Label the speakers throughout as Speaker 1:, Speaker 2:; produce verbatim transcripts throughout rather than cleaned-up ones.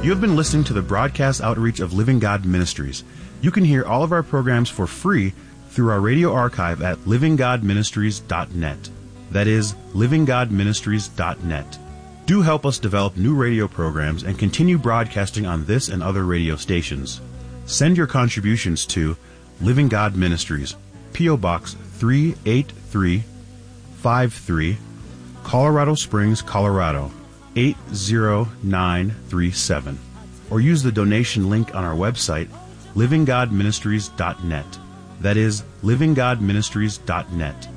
Speaker 1: You have been listening to the broadcast outreach of Living God Ministries. You can hear all of our programs for free through our radio archive at living god ministries dot net. That is, living god ministries dot net. Do help us develop new radio programs and continue broadcasting on this and other radio stations. Send your contributions to Living God Ministries, P O. Box three eight three five three, Colorado Springs, Colorado eight zero nine three seven, or use the donation link on our website, living god ministries dot net. That is, living god ministries dot net.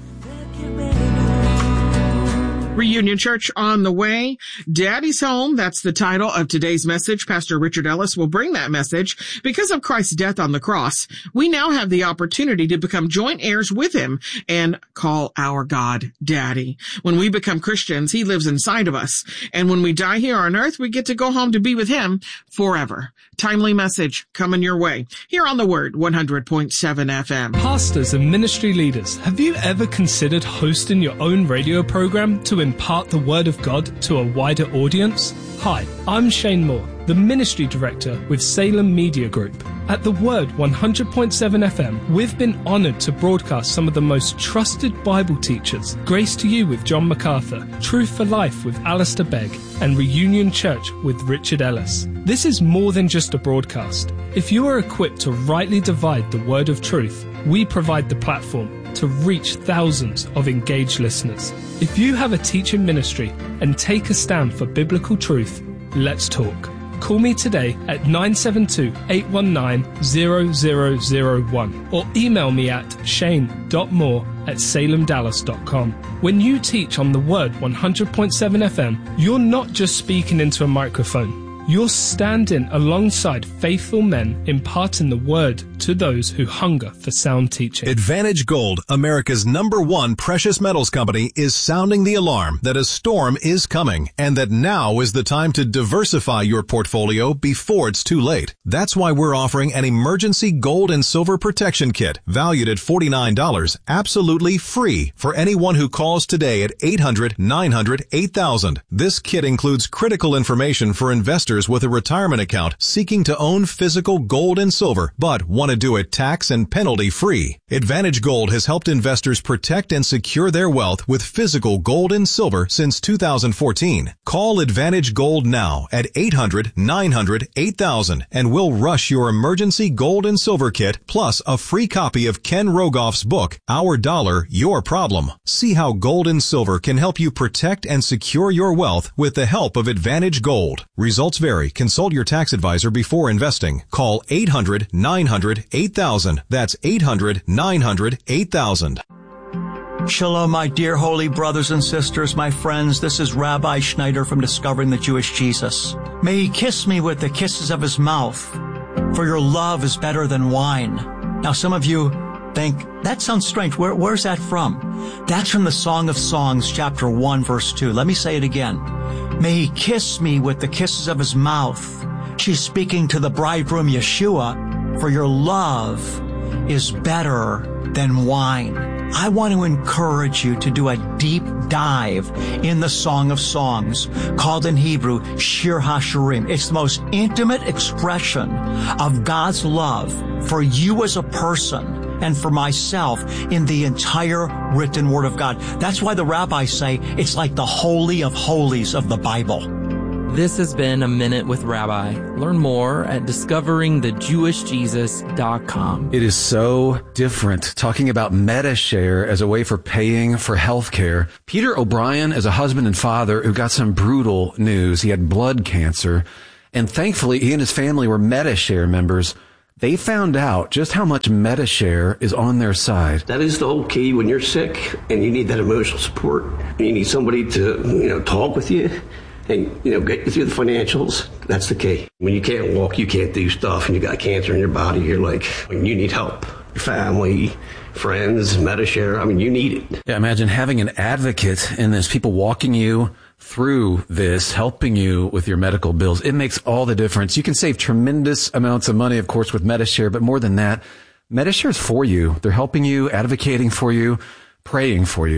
Speaker 2: Reunion Church on the way. Daddy's Home, that's the title of today's message. Pastor Richard Ellis will bring that message. Because of Christ's death on the cross, we now have the opportunity to become joint heirs with him and call our God Daddy. When we become Christians, he lives inside of us. And when we die here on earth, we get to go home to be with him forever. Timely message coming your way here on The Word, one hundred point seven F M.
Speaker 3: Pastors and ministry leaders, have you ever considered hosting your own radio program to impart the Word of God to a wider audience? Hi, I'm Shane Moore, the Ministry Director with Salem Media Group. At The Word one hundred point seven F M, we've been honored to broadcast some of the most trusted Bible teachers, Grace to You with John MacArthur, Truth for Life with Alistair Begg, and Reunion Church with Richard Ellis. This is more than just a broadcast. If you are equipped to rightly divide the word of truth, we provide the platform to reach thousands of engaged listeners. If you have a teaching ministry and take a stand for biblical truth, let's talk. Call me today at nine seven two, eight one nine, zero zero zero one or email me at shane dot moore at salem dallas dot com. When you teach on The Word one hundred point seven F M, you're not just speaking into a microphone. You're standing alongside faithful men imparting the word to those who hunger for sound teaching.
Speaker 4: Advantage Gold, America's number one precious metals company, is sounding the alarm that a storm is coming and that now is the time to diversify your portfolio before it's too late. That's why we're offering an emergency gold and silver protection kit valued at forty-nine dollars, absolutely free for anyone who calls today at eight hundred, nine hundred, eight thousand. This kit includes critical information for investors with a retirement account seeking to own physical gold and silver, but want to do it tax and penalty free. Advantage Gold has helped investors protect and secure their wealth with physical gold and silver since two thousand fourteen. Call Advantage Gold now at eight hundred, nine hundred, eight thousand and we'll rush your emergency gold and silver kit plus a free copy of Ken Rogoff's book, Our Dollar, Your Problem. See how gold and silver can help you protect and secure your wealth with the help of Advantage Gold. Results vary. Consult your tax advisor before investing. Call eight hundred, nine hundred, eight thousand. That's eight hundred, nine hundred, eight thousand.
Speaker 5: Shalom, my dear holy brothers and sisters, my friends. This is Rabbi Schneider from Discovering the Jewish Jesus. May he kiss me with the kisses of his mouth, for your love is better than wine. Now, some of you think, that sounds strange. Where, where's that from? That's from the Song of Songs, chapter one, verse two. Let me say it again. May he kiss me with the kisses of his mouth. She's speaking to the bridegroom Yeshua, for your love is better than wine. I want to encourage you to do a deep dive in the Song of Songs, called in Hebrew Shir HaShirim. It's the most intimate expression of God's love for you as a person and for myself in the entire written Word of God. That's why the rabbis say it's like the Holy of Holies of the Bible.
Speaker 6: This has been A Minute with Rabbi. Learn more at discovering the jewish jesus dot com.
Speaker 7: It is so different talking about MediShare as a way for paying for health care. Peter O'Brien is a husband and father who got some brutal news. He had blood cancer, and thankfully he and his family were MediShare members. They found out just how much MediShare is on their side.
Speaker 8: That is the whole key when you're sick and you need that emotional support. And you need somebody to, you know, talk with you and, you know, get you through the financials. That's the key. When you can't walk, you can't do stuff, and you got cancer in your body, you're like, you need help. Your family, friends, MediShare, I mean, you need it.
Speaker 7: Yeah, imagine having an advocate in this, people walking you through this, helping you with your medical bills. It makes all the difference. You can save tremendous amounts of money, of course, with MediShare, but more than that, MediShare is for you. They're helping you, advocating for you, praying for you.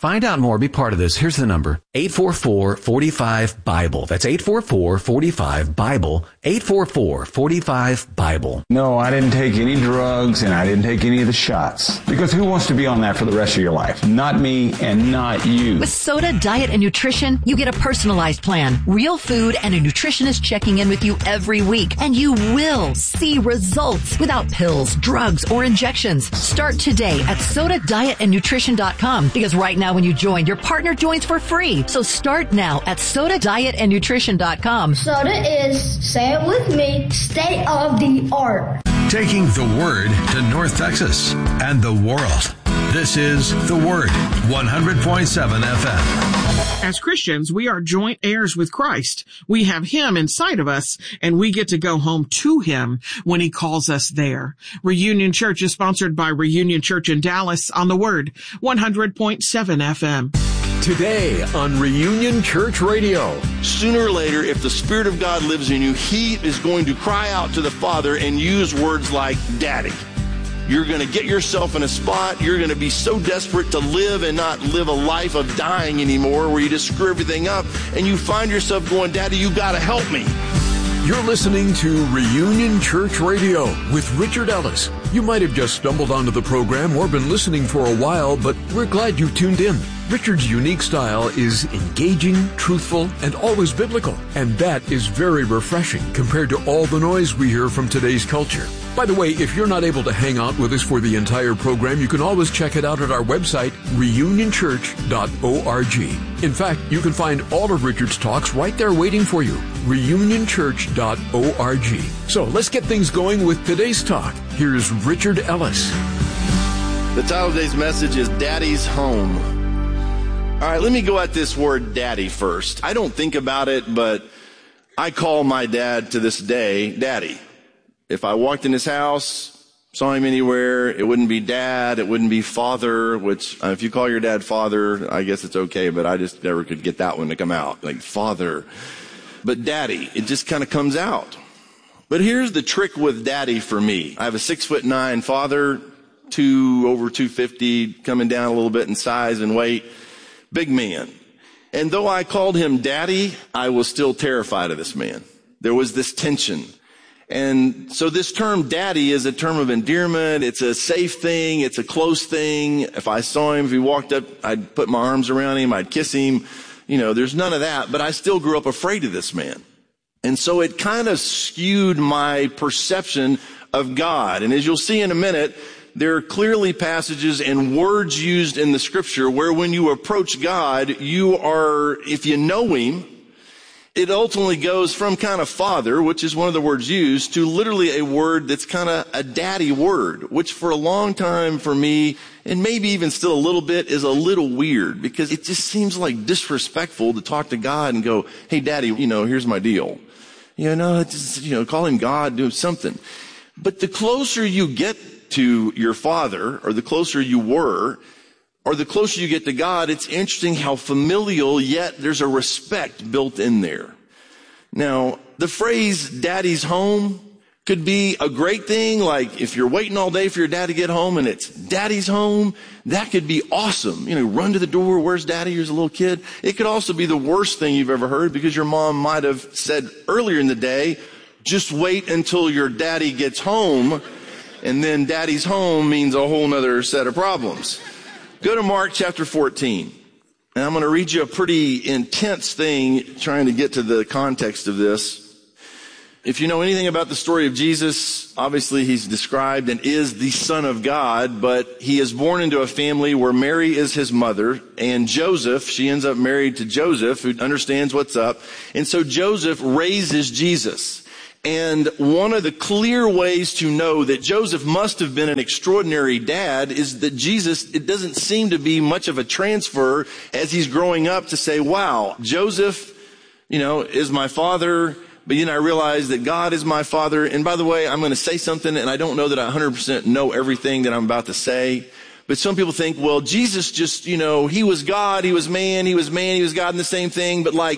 Speaker 7: Find out more. Be part of this. Here's the number. eight four four, four five, BIBLE. That's eight four four, four five, BIBLE. eight four four, four five, BIBLE.
Speaker 9: No, I didn't take any drugs and I didn't take any of the shots. Because who wants to be on that for the rest of your life? Not me and not you.
Speaker 10: With Soda Diet and Nutrition, you get a personalized plan, real food, and a nutritionist checking in with you every week. And you will see results without pills, drugs, or injections. Start today at soda diet and nutrition dot com because right now when you join, your partner joins for free. So start now at soda diet and nutrition dot com.
Speaker 11: Soda is, say it with me, state of the art.
Speaker 4: Taking the Word to North Texas and the world. This is The Word, one hundred point seven F M.
Speaker 2: As Christians, we are joint heirs with Christ. We have Him inside of us, and we get to go home to Him when He calls us there. Reunion Church is sponsored by Reunion Church in Dallas on The Word, one hundred point seven F M.
Speaker 12: Today on Reunion Church Radio.
Speaker 13: Sooner or later, if the Spirit of God lives in you, He is going to cry out to the Father and use words like Daddy. You're going to get yourself in a spot. You're going to be so desperate to live and not live a life of dying anymore where you just screw everything up and you find yourself going, Daddy, you got to help me.
Speaker 12: You're listening to Reunion Church Radio with Richard Ellis. You might have just stumbled onto the program or been listening for a while, but we're glad you tuned in. Richard's unique style is engaging, truthful, and always biblical. And that is very refreshing compared to all the noise we hear from today's culture. By the way, if you're not able to hang out with us for the entire program, you can always check it out at our website, reunion church dot org. In fact, you can find all of Richard's talks right there waiting for you, reunion church dot org. So let's get things going with today's talk. Here's Richard Ellis.
Speaker 13: The title of today's message is Daddy's Home. All right, let me go at this word daddy first. I don't think about it, but I call my dad to this day, Daddy. If I walked in his house, saw him anywhere, it wouldn't be dad, it wouldn't be father, which uh, if you call your dad father, I guess it's okay, but I just never could get that one to come out, like father. But daddy, it just kind of comes out. But here's the trick with daddy for me. I have a six foot nine father, two over two fifty, coming down a little bit in size and weight, big man. And though I called him daddy, I was still terrified of this man. There was this tension. And so this term daddy is a term of endearment. It's a safe thing. It's a close thing. If I saw him, if he walked up, I'd put my arms around him. I'd kiss him. You know, there's none of that. But I still grew up afraid of this man. And so it kind of skewed my perception of God. And as you'll see in a minute, there are clearly passages and words used in the scripture where when you approach God, you are, if you know him, it ultimately goes from kind of father, which is one of the words used, to literally a word that's kind of a daddy word, which for a long time for me, and maybe even still a little bit, is a little weird because it just seems like disrespectful to talk to God and go, hey, daddy, you know, here's my deal. You know, just, you know, call him God, do something. But the closer you get to your father, or the closer you were, or the closer you get to God, it's interesting how familial, yet there's a respect built in there. Now, the phrase daddy's home could be a great thing, like if you're waiting all day for your dad to get home and it's daddy's home, that could be awesome. You know, run to the door, where's daddy? Here's a little kid. It could also be the worst thing you've ever heard because your mom might have said earlier in the day, just wait until your daddy gets home, and then daddy's home means a whole nother set of problems. Go to Mark chapter fourteen. And I'm going to read you a pretty intense thing trying to get to the context of this. If you know anything about the story of Jesus, obviously he's described and is the Son of God, but he is born into a family where Mary is his mother, and Joseph, she ends up married to Joseph, who understands what's up. And so Joseph raises Jesus. And one of the clear ways to know that Joseph must have been an extraordinary dad is that Jesus, it doesn't seem to be much of a transfer as he's growing up to say, wow, Joseph, you know, is my father, but then I realize that God is my father. And by the way, I'm going to say something, and I don't know that I one hundred percent know everything that I'm about to say. But some people think, well, Jesus just, you know, he was God, he was man, he was man, he was God in the same thing. But like,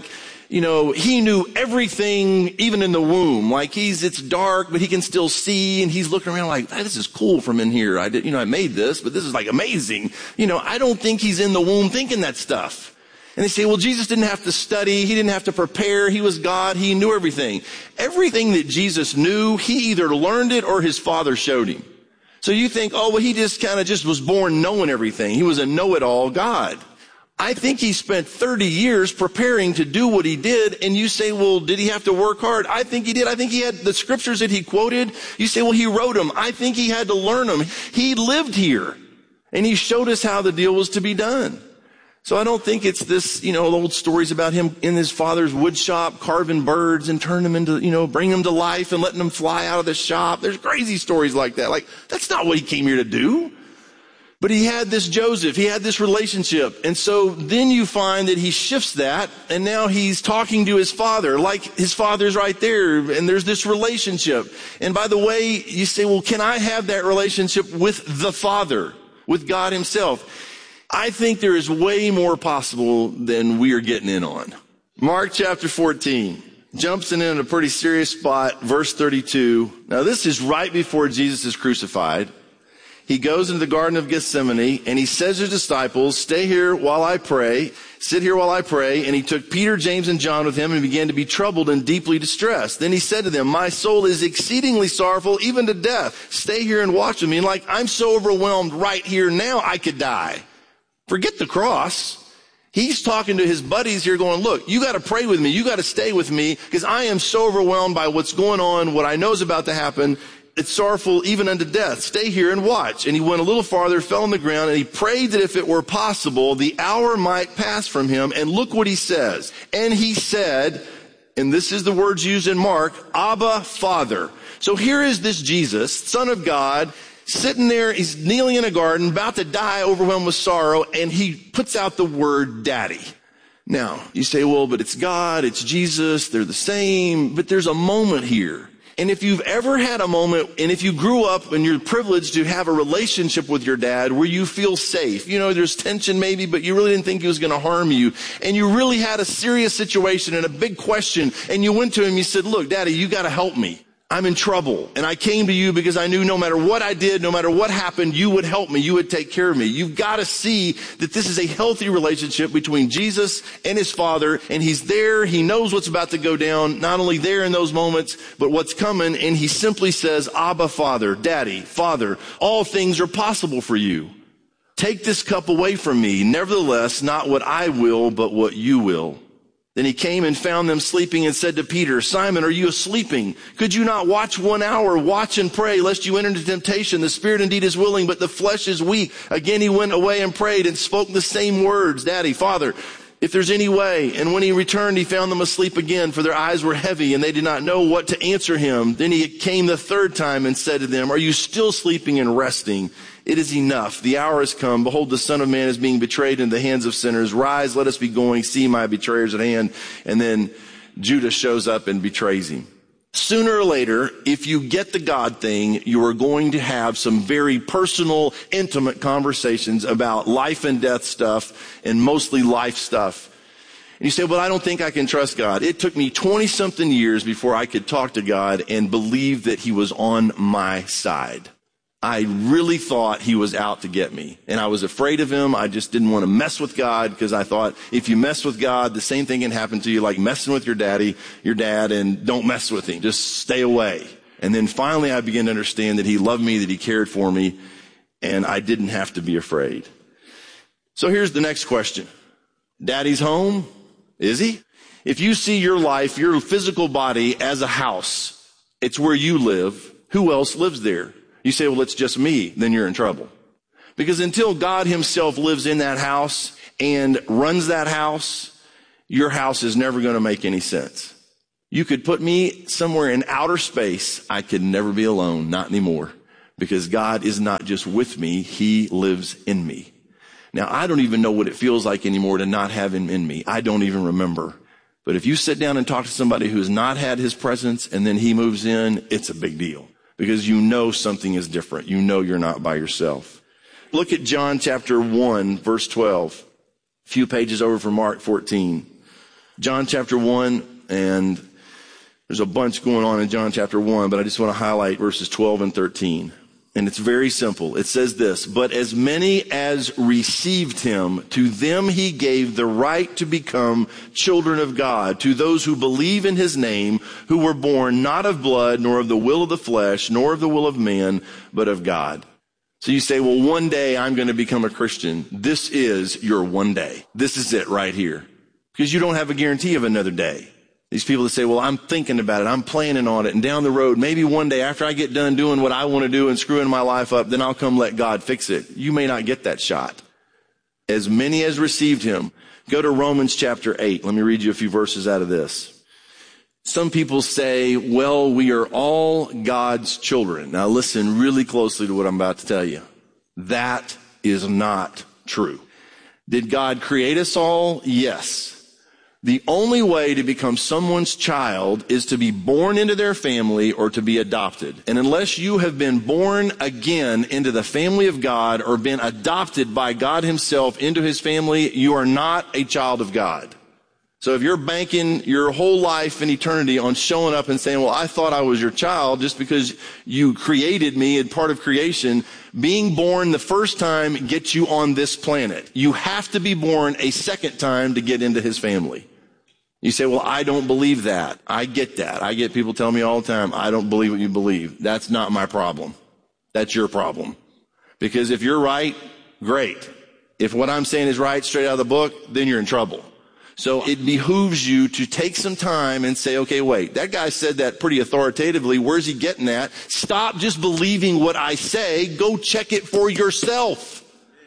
Speaker 13: you know, he knew everything, even in the womb. Like he's, it's dark, but he can still see, and he's looking around like, hey, this is cool from in here. I did, you know, I made this, but this is like amazing. You know, I don't think he's in the womb thinking that stuff. And they say, well, Jesus didn't have to study. He didn't have to prepare. He was God. He knew everything. Everything that Jesus knew, he either learned it or his Father showed him. So you think, oh, well, he just kind of just was born knowing everything. He was a know-it-all God. I think he spent thirty years preparing to do what he did. And you say, well, did he have to work hard? I think he did. I think he had the scriptures that he quoted. You say, well, he wrote them. I think he had to learn them. He lived here and he showed us how the deal was to be done. So I don't think it's this, you know, old stories about him in his father's wood shop, carving birds and turning them into, you know, bring them to life and letting them fly out of the shop. There's crazy stories like that. Like, that's not what he came here to do. But he had this Joseph, he had this relationship. And so then you find that he shifts that, and now he's talking to his father, like his father's right there, and there's this relationship. And by the way, you say, well, can I have that relationship with the Father, with God himself? I think there is way more possible than we are getting in on. Mark chapter fourteen jumps in in a pretty serious spot, verse thirty-two. Now this is right before Jesus is crucified. He goes into the Garden of Gethsemane and he says to his disciples, stay here while I pray, sit here while I pray. And he took Peter, James, and John with him and began to be troubled and deeply distressed. Then he said to them, my soul is exceedingly sorrowful, even to death. Stay here and watch with me. And like, I'm so overwhelmed right here now, I could die. Forget the cross. He's talking to his buddies here going, look, you got to pray with me. You got to stay with me because I am so overwhelmed by what's going on, what I know is about to happen. It's sorrowful even unto death. Stay here and watch. And he went a little farther, fell on the ground, and he prayed that if it were possible, the hour might pass from him. And look what he says. And he said, and this is the words used in Mark, Abba, Father. So here is this Jesus, Son of God, sitting there, he's kneeling in a garden, about to die, overwhelmed with sorrow, and he puts out the word daddy. Now, you say, well, but it's God, it's Jesus, they're the same, but there's a moment here. And if you've ever had a moment, and if you grew up and you're privileged to have a relationship with your dad where you feel safe, you know, there's tension maybe, but you really didn't think he was going to harm you, and you really had a serious situation and a big question, and you went to him, you said, look, Daddy, you got to help me. I'm in trouble, and I came to you because I knew no matter what I did, no matter what happened, you would help me, you would take care of me. You've got to see that this is a healthy relationship between Jesus and his Father, and he's there, he knows what's about to go down, not only there in those moments, but what's coming, and he simply says, Abba, Father, Daddy, Father, all things are possible for you. Take this cup away from me, nevertheless, not what I will, but what you will. Then he came and found them sleeping and said to Peter, Simon, are you sleeping? Could you not watch one hour? Watch and pray, lest you enter into temptation. The spirit indeed is willing, but the flesh is weak. Again he went away and prayed and spoke the same words, Daddy, Father, if there's any way. And when he returned, he found them asleep again, for their eyes were heavy, and they did not know what to answer him. Then he came the third time and said to them, are you still sleeping and resting? It is enough. The hour has come. Behold, the Son of Man is being betrayed into the hands of sinners. Rise, let us be going. See, my betrayer's at hand. And then Judas shows up and betrays him. Sooner or later, if you get the God thing, you are going to have some very personal, intimate conversations about life and death stuff, and mostly life stuff. And you say, well, I don't think I can trust God. It took me twenty-something years before I could talk to God and believe that he was on my side. I really thought he was out to get me, and I was afraid of him. I just didn't want to mess with God because I thought if you mess with God, the same thing can happen to you, like messing with your daddy, your dad, and don't mess with him. Just stay away. And then finally I began to understand that he loved me, that he cared for me, and I didn't have to be afraid. So here's the next question. Daddy's home? Is he? If you see your life, your physical body as a house, it's where you live. Who else lives there? You say, well, it's just me. Then you're in trouble. Because until God himself lives in that house and runs that house, your house is never going to make any sense. You could put me somewhere in outer space. I could never be alone. Not anymore. Because God is not just with me. He lives in me. Now, I don't even know what it feels like anymore to not have him in me. I don't even remember. But if you sit down and talk to somebody who has not had his presence and then he moves in, it's a big deal. Because you know something is different. You know you're not by yourself. Look at John chapter one, verse twelve. A few pages over from Mark fourteen. John chapter one, and there's a bunch going on in John chapter one, but I just want to highlight verses twelve and thirteen. And it's very simple. It says this, but as many as received him, to them he gave the right to become children of God, to those who believe in his name, who were born not of blood, nor of the will of the flesh, nor of the will of man, but of God. So you say, well, one day I'm going to become a Christian. This is your one day. This is it right here. Because you don't have a guarantee of another day. These people that say, well, I'm thinking about it, I'm planning on it, and down the road, maybe one day after I get done doing what I want to do and screwing my life up, then I'll come let God fix it. You may not get that shot. As many as received him. Go to Romans chapter eight. Let me read you a few verses out of this. Some people say, well, we are all God's children. Now listen really closely to what I'm about to tell you. That is not true. Did God create us all? Yes. The only way to become someone's child is to be born into their family or to be adopted. And unless you have been born again into the family of God or been adopted by God himself into his family, you are not a child of God. So if you're banking your whole life and eternity on showing up and saying, well, I thought I was your child just because you created me and part of creation, being born the first time gets you on this planet. You have to be born a second time to get into his family. You say, well, I don't believe that. I get that. I get people telling me all the time, I don't believe what you believe. That's not my problem. That's your problem. Because if you're right, great. If what I'm saying is right straight out of the book, then you're in trouble. So it behooves you to take some time and say, okay, wait, that guy said that pretty authoritatively. Where's he getting at? Stop just believing what I say. Go check it for yourself.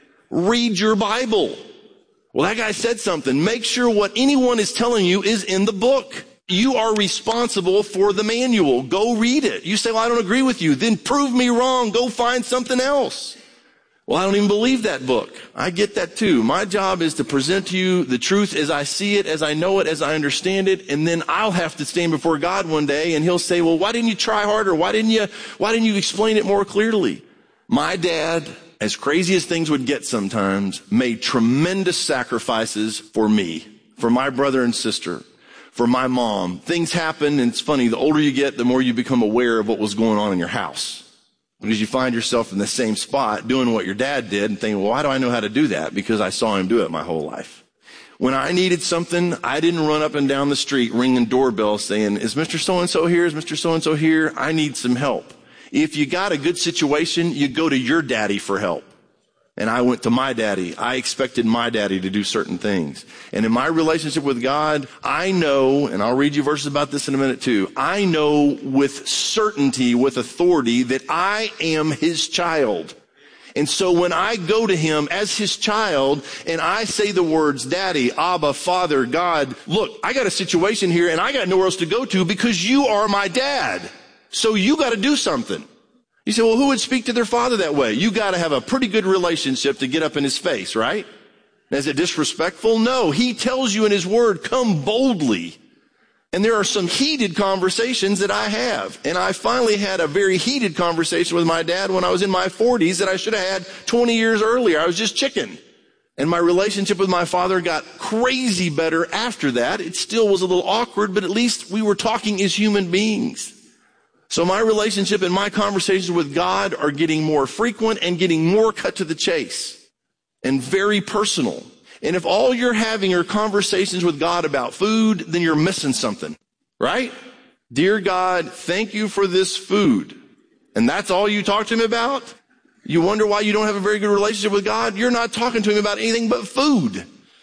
Speaker 13: Read your Bible. Well, that guy said something. Make sure what anyone is telling you is in the book. You are responsible for the manual. Go read it. You say, well, I don't agree with you. Then prove me wrong. Go find something else. Well, I don't even believe that book. I get that too. My job is to present to you the truth as I see it, as I know it, as I understand it, and then I'll have to stand before God one day and he'll say, well, why didn't you try harder? Why didn't you, why didn't you explain it more clearly? My dad, as crazy as things would get sometimes, made tremendous sacrifices for me, for my brother and sister, for my mom. Things happen, and it's funny, the older you get, the more you become aware of what was going on in your house. Because you find yourself in the same spot doing what your dad did and thinking, well, why do I know how to do that? Because I saw him do it my whole life. When I needed something, I didn't run up and down the street ringing doorbells saying, is Mister So-and-so here? Is Mister So-and-so here? I need some help. If you got a good situation, you go to your daddy for help. And I went to my daddy. I expected my daddy to do certain things. And in my relationship with God, I know, and I'll read you verses about this in a minute too, I know with certainty, with authority, that I am his child. And so when I go to him as his child and I say the words, Daddy, Abba, Father, God, look, I got a situation here and I got nowhere else to go to because you are my dad. So you got to do something. You say, well, who would speak to their father that way? You got to have a pretty good relationship to get up in his face, right? Is it disrespectful? No. He tells you in his word, come boldly. And there are some heated conversations that I have. And I finally had a very heated conversation with my dad when I was in my forties that I should have had twenty years earlier. I was just chicken. And my relationship with my father got crazy better after that. It still was a little awkward, but at least we were talking as human beings. So my relationship and my conversations with God are getting more frequent and getting more cut to the chase and very personal. And if all you're having are conversations with God about food, then you're missing something, right? Dear God, thank you for this food. And that's all you talk to him about? You wonder why you don't have a very good relationship with God? You're not talking to him about anything but food.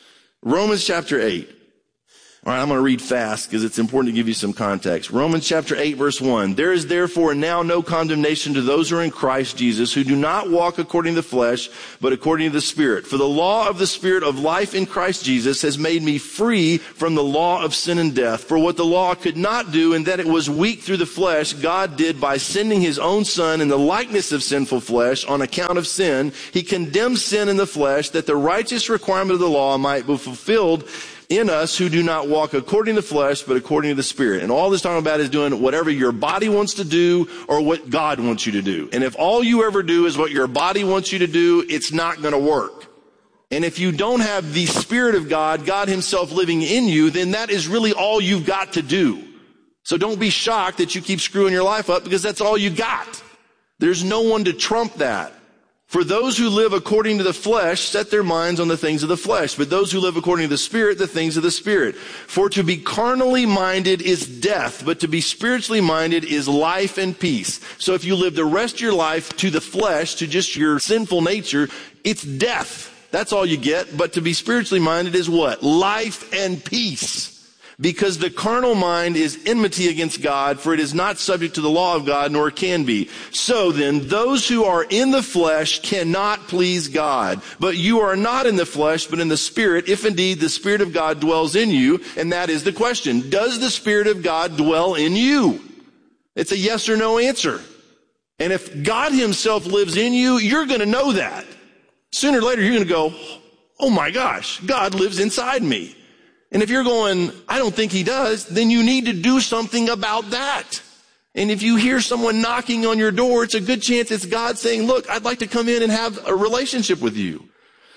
Speaker 13: Romans chapter eight. All right, I'm going to read fast because it's important to give you some context. Romans chapter eight, verse one. There is therefore now no condemnation to those who are in Christ Jesus, who do not walk according to the flesh, but according to the Spirit. For the law of the Spirit of life in Christ Jesus has made me free from the law of sin and death. For what the law could not do, in that it was weak through the flesh, God did by sending his own Son in the likeness of sinful flesh on account of sin. He condemned sin in the flesh, that the righteous requirement of the law might be fulfilled in us who do not walk according to the flesh, but according to the Spirit. And all this talking about is doing whatever your body wants to do or what God wants you to do. And if all you ever do is what your body wants you to do, it's not going to work. And if you don't have the Spirit of God, God himself living in you, then that is really all you've got to do. So don't be shocked that you keep screwing your life up, because that's all you got. There's no one to trump that. For those who live according to the flesh set their minds on the things of the flesh, but those who live according to the Spirit, the things of the Spirit. For to be carnally minded is death, but to be spiritually minded is life and peace. So if you live the rest of your life to the flesh, to just your sinful nature, it's death. That's all you get. But to be spiritually minded is what? Life and peace. Because the carnal mind is enmity against God, for it is not subject to the law of God, nor can be. So then, those who are in the flesh cannot please God. But you are not in the flesh, but in the Spirit, if indeed the Spirit of God dwells in you. And that is the question. Does the Spirit of God dwell in you? It's a yes or no answer. And if God himself lives in you, you're going to know that. Sooner or later, you're going to go, oh my gosh, God lives inside me. And if you're going, I don't think he does, then you need to do something about that. And if you hear someone knocking on your door, it's a good chance it's God saying, look, I'd like to come in and have a relationship with you.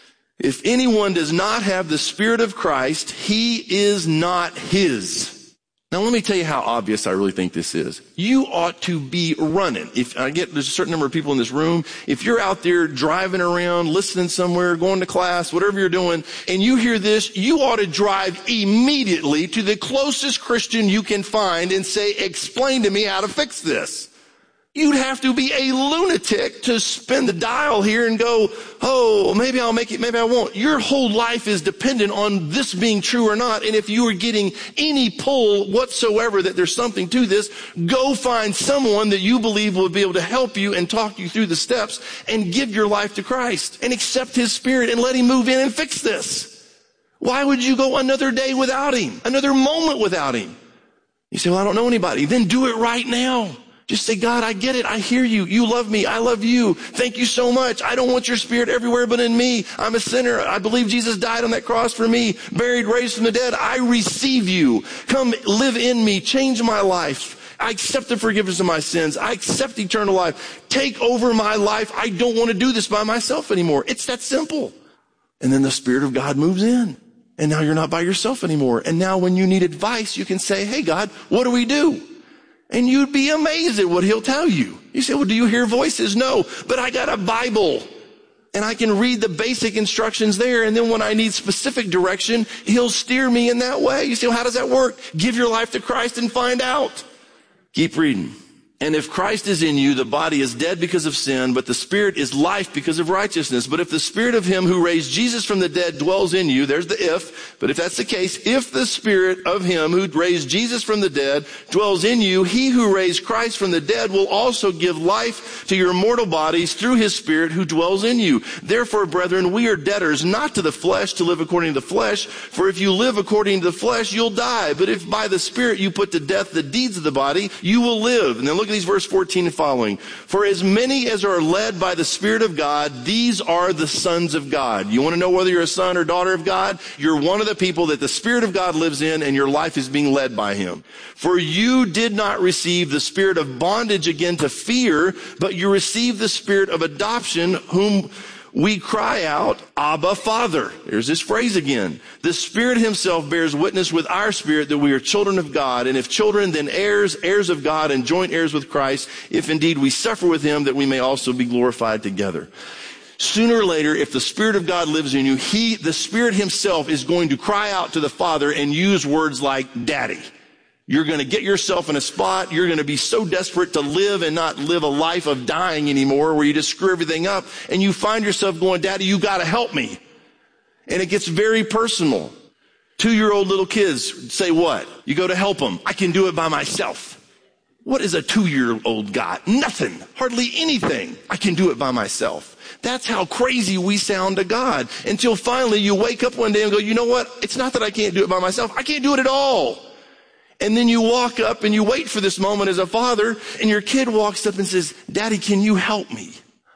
Speaker 13: If anyone does not have the Spirit of Christ, he is not his. Now, let me tell you how obvious I really think this is. You ought to be running. If I get, there's a certain number of people in this room. If you're out there driving around, listening somewhere, going to class, whatever you're doing, and you hear this, you ought to drive immediately to the closest Christian you can find and say, explain to me how to fix this. You'd have to be a lunatic to spin the dial here and go, oh, maybe I'll make it, maybe I won't. Your whole life is dependent on this being true or not. And if you are getting any pull whatsoever that there's something to this, go find someone that you believe will be able to help you and talk you through the steps and give your life to Christ and accept his Spirit and let him move in and fix this. Why would you go another day without him, another moment without him? You say, well, I don't know anybody. Then do it right now. Just say, God, I get it. I hear you. You love me. I love you. Thank you so much. I don't want your Spirit everywhere but in me. I'm a sinner. I believe Jesus died on that cross for me, buried, raised from the dead. I receive you. Come live in me. Change my life. I accept the forgiveness of my sins. I accept eternal life. Take over my life. I don't want to do this by myself anymore. It's that simple. And then the Spirit of God moves in. And now you're not by yourself anymore. And now when you need advice, you can say, hey, God, what do we do? And you'd be amazed at what he'll tell you. You say, well, do you hear voices? No, but I got a Bible and I can read the basic instructions there. And then when I need specific direction, he'll steer me in that way. You say, well, how does that work? Give your life to Christ and find out. Keep reading. And if Christ is in you, the body is dead because of sin, but the Spirit is life because of righteousness. But if the Spirit of him who raised Jesus from the dead dwells in you, there's the if, but if that's the case, if the Spirit of him who raised Jesus from the dead dwells in you, he who raised Christ from the dead will also give life to your mortal bodies through his Spirit who dwells in you. Therefore, brethren, we are debtors not to the flesh to live according to the flesh, for if you live according to the flesh, you'll die. But if by the Spirit you put to death the deeds of the body, you will live. And then look at these verse fourteen and following. For as many as are led by the Spirit of God, these are the sons of God. You want to know whether you're a son or daughter of God? You're one of the people that the Spirit of God lives in and your life is being led by him. For you did not receive the spirit of bondage again to fear, but you received the Spirit of adoption, whom we cry out, Abba, Father. There's this phrase again. The Spirit himself bears witness with our spirit that we are children of God. And if children, then heirs, heirs of God and joint heirs with Christ, if indeed we suffer with him, that we may also be glorified together. Sooner or later, if the Spirit of God lives in you, he, the Spirit himself is going to cry out to the Father and use words like daddy. You're going to get yourself in a spot. You're going to be so desperate to live and not live a life of dying anymore where you just screw everything up. And you find yourself going, Daddy, you got to help me. And it gets very personal. Two-year-old little kids say what? You go to help them. I can do it by myself. What is a two-year-old got? Nothing. Hardly anything. I can do it by myself. That's how crazy we sound to God. Until finally you wake up one day and go, you know what? It's not that I can't do it by myself. I can't do it at all. And then you walk up and you wait for this moment as a father, and your kid walks up and says, Daddy, can you help me?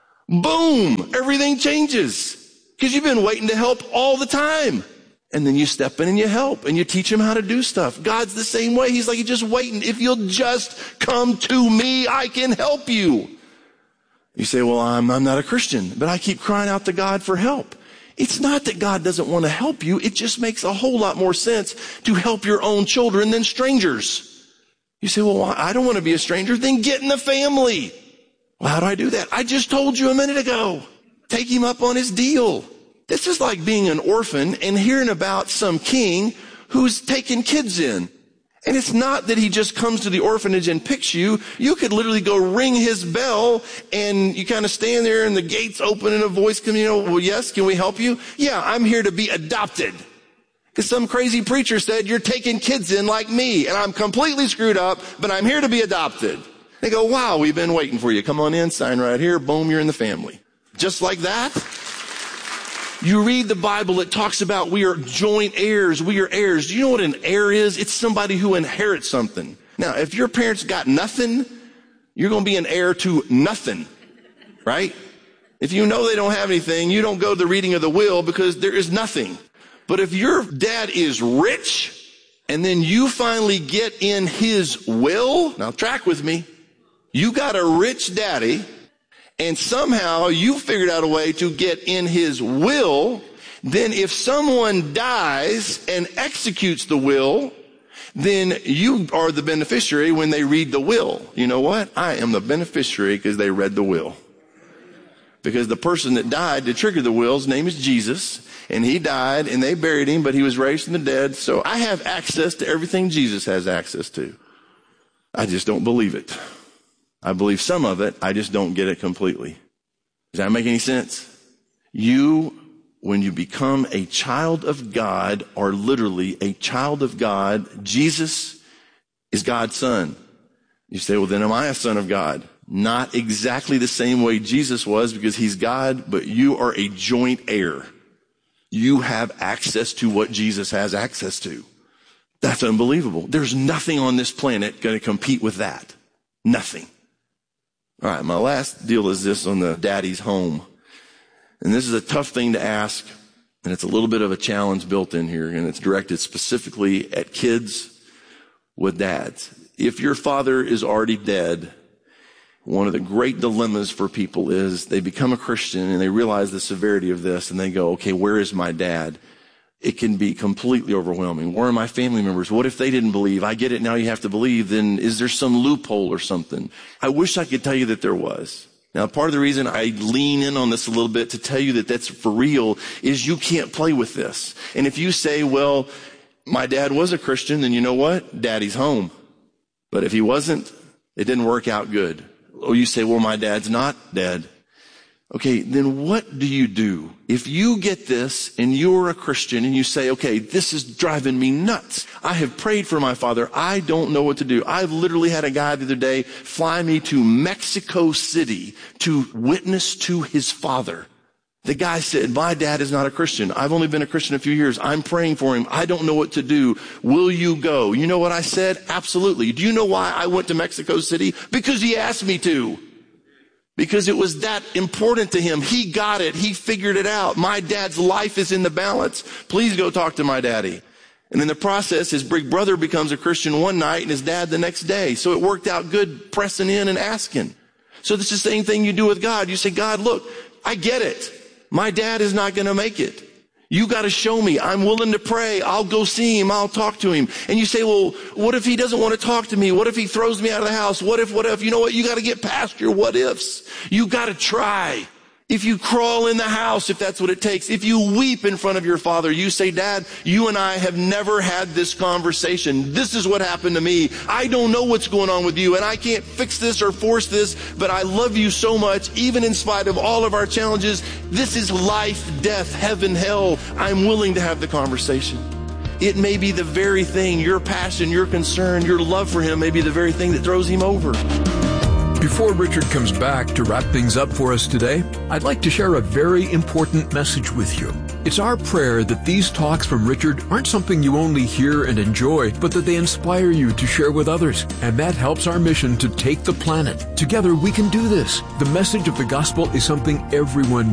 Speaker 13: Boom! Everything changes. Because you've been waiting to help all the time. And then you step in and you help and you teach him how to do stuff. God's the same way. He's like, you're just waiting. If you'll just come to me, I can help you. You say, well, I'm, I'm not a Christian, but I keep crying out to God for help. It's not that God doesn't want to help you. It just makes a whole lot more sense to help your own children than strangers. You say, well, I don't want to be a stranger. Then get in the family. Well, how do I do that? I just told you a minute ago. Take him up on his deal. This is like being an orphan and hearing about some king who's taking kids in. And it's not that he just comes to the orphanage and picks you. You could literally go ring his bell and you kind of stand there and the gates open and a voice comes, you know, well, yes, can we help you? Yeah, I'm here to be adopted. Because some crazy preacher said, you're taking kids in like me and I'm completely screwed up, but I'm here to be adopted. They go, wow, we've been waiting for you. Come on in, sign right here. Boom, you're in the family. Just like that. You read the Bible, it talks about we are joint heirs. We are heirs. Do you know what an heir is? It's somebody who inherits something. Now, if your parents got nothing, you're going to be an heir to nothing, right? If you know they don't have anything, you don't go to the reading of the will because there is nothing. But if your dad is rich and then you finally get in his will, now track with me, you got a rich daddy, and somehow you figured out a way to get in his will, then if someone dies and executes the will, then you are the beneficiary when they read the will. You know what? I am the beneficiary because they read the will. Because the person that died to trigger the will's name is Jesus, and he died and they buried him, but he was raised from the dead. So I have access to everything Jesus has access to. I just don't believe it. I believe some of it, I just don't get it completely. Does that make any sense? You, when you become a child of God, are literally a child of God. Jesus is God's son. You say, well, then am I a son of God? Not exactly the same way Jesus was because he's God, but you are a joint heir. You have access to what Jesus has access to. That's unbelievable. There's nothing on this planet going to compete with that. Nothing. All right, my last deal is this on the daddy's home. And this is a tough thing to ask, and it's a little bit of a challenge built in here, and it's directed specifically at kids with dads. If your father is already dead, one of the great dilemmas for people is they become a Christian and they realize the severity of this, and they go, okay, where is my dad? It can be completely overwhelming. Where are my family members? What if they didn't believe? I get it, now you have to believe. Then is there some loophole or something? I wish I could tell you that there was. Now, part of the reason I lean in on this a little bit to tell you that that's for real is you can't play with this. And if you say, well, my dad was a Christian, then you know what? Daddy's home. But if he wasn't, it didn't work out good. Or you say, well, my dad's not dead. Okay, then what do you do? If you get this and you're a Christian and you say, okay, this is driving me nuts. I have prayed for my father. I don't know what to do. I've literally had a guy the other day fly me to Mexico City to witness to his father. The guy said, my dad is not a Christian. I've only been a Christian a few years. I'm praying for him. I don't know what to do. Will you go? You know what I said? Absolutely. Do you know why I went to Mexico City? Because he asked me to. Because it was that important to him. He got it. He figured it out. My dad's life is in the balance. Please go talk to my daddy. And in the process, his big brother becomes a Christian one night and his dad the next day. So it worked out good pressing in and asking. So it's the same thing you do with God. You say, God, look, I get it. My dad is not going to make it. You got to show me. I'm willing to pray. I'll go see him. I'll talk to him. And you say, well, what if he doesn't want to talk to me? What if he throws me out of the house? What if, what if? You know what? You got to get past your what ifs. You got to try. If you crawl in the house, if that's what it takes, if you weep in front of your father, you say, Dad, you and I have never had this conversation. This is what happened to me. I don't know what's going on with you, and I can't fix this or force this, but I love you so much, even in spite of all of our challenges. This is life, death, heaven, hell. I'm willing to have the conversation. It may be the very thing, your passion, your concern, your love for him may be the very thing that throws him over.
Speaker 12: Before Richard comes back to wrap things up for us today, I'd like to share a very important message with you. It's our prayer that these talks from Richard aren't something you only hear and enjoy, but that they inspire you to share with others. And that helps our mission to take the planet. Together we can do this. The message of the gospel is something everyone